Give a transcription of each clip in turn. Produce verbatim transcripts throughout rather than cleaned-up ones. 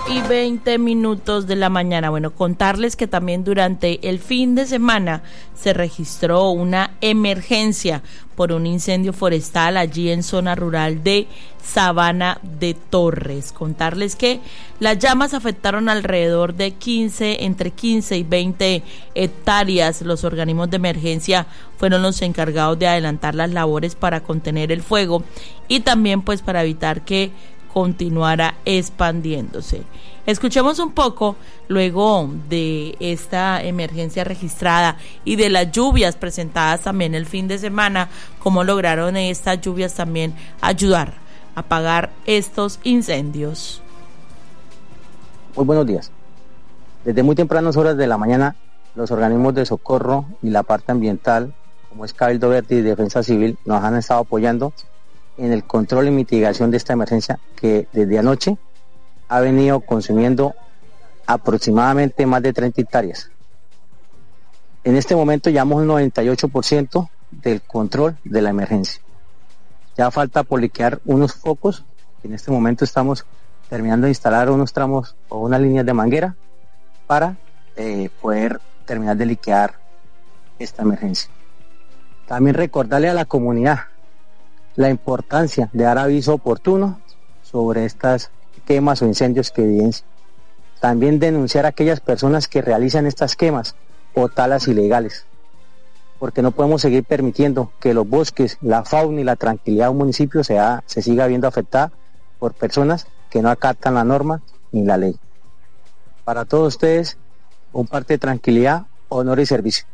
y veinte minutos de la mañana. Bueno, contarles que también durante el fin de semana se registró una emergencia por un incendio forestal allí en zona rural de Sabana de Torres. Contarles que las llamas afectaron alrededor de quince, entre quince y veinte hectáreas. Los organismos de emergencia fueron los encargados de adelantar las labores para contener el fuego y también pues para evitar que continuara expandiéndose. Escuchemos un poco luego de esta emergencia registrada y de las lluvias presentadas también el fin de semana, cómo lograron estas lluvias también ayudar a apagar estos incendios. Muy buenos días. Desde muy tempranas horas de la mañana, los organismos de socorro y la parte ambiental, como es Cabildo Verde y Defensa Civil, nos han estado apoyando en el control y mitigación de esta emergencia que desde anoche ha venido consumiendo aproximadamente más de treinta hectáreas. En este momento llevamos un noventa y ocho por ciento del control de la emergencia. Ya falta poliquear unos focos, que en este momento estamos terminando de instalar unos tramos o unas líneas de manguera para eh, poder terminar de liquear esta emergencia. También recordarle a la comunidad la importancia de dar aviso oportuno sobre estas quemas o incendios que evidencian. También denunciar a aquellas personas que realizan estas quemas o talas ilegales, porque no podemos seguir permitiendo que los bosques, la fauna y la tranquilidad de un municipio sea, se siga viendo afectada por personas que no acatan la norma ni la ley. Para todos ustedes, un parte de tranquilidad, honor y servicio.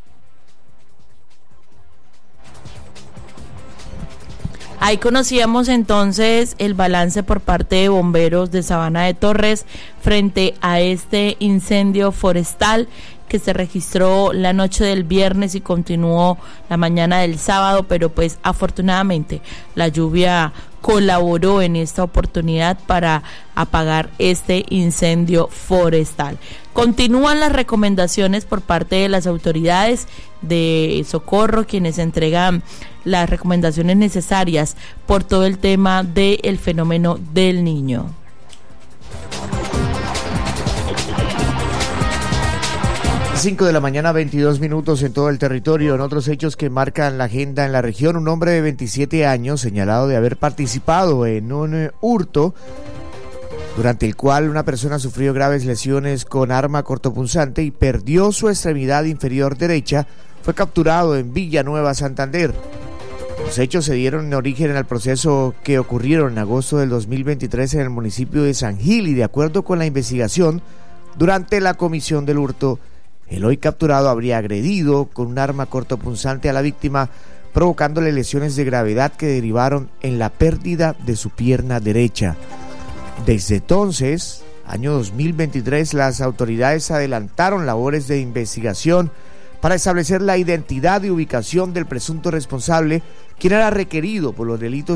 Ahí conocíamos entonces el balance por parte de bomberos de Sabana de Torres frente a este incendio forestal que se registró la noche del viernes y continuó la mañana del sábado, pero pues afortunadamente la lluvia colaboró en esta oportunidad para apagar este incendio forestal. Continúan las recomendaciones por parte de las autoridades de socorro, quienes entregan las recomendaciones necesarias por todo el tema del fenómeno del Niño. cinco de la mañana, veintidós minutos en todo el territorio. En otros hechos que marcan la agenda en la región, un hombre de veintisiete años señalado de haber participado en un hurto durante el cual una persona sufrió graves lesiones con arma cortopunzante y perdió su extremidad inferior derecha, fue capturado en Villanueva, Santander. Los hechos se dieron en origen al proceso que ocurrieron en agosto del dos mil veintitrés en el municipio de San Gil y de acuerdo con la investigación, durante la comisión del hurto, el hoy capturado habría agredido con un arma cortopunzante a la víctima, provocándole lesiones de gravedad que derivaron en la pérdida de su pierna derecha. Desde entonces, año dos mil veintitrés, las autoridades adelantaron labores de investigación para establecer la identidad y ubicación del presunto responsable, quien era requerido por los delitos